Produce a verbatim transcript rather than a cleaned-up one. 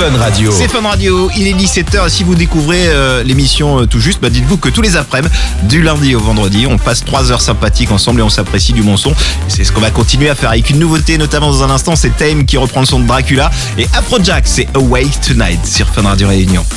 Fun Radio. C'est Fun Radio, il est dix-sept heures. Si vous découvrez euh, l'émission euh, tout juste, bah dites-vous que tous les après-midi, du lundi au vendredi, on passe trois heures sympathiques ensemble et on s'apprécie du bon son. Et c'est ce qu'on va continuer à faire avec une nouveauté, notamment dans un instant, c'est Tame qui reprend le son de Dracula. Et Afrojack, c'est Awake Tonight sur Fun Radio Réunion.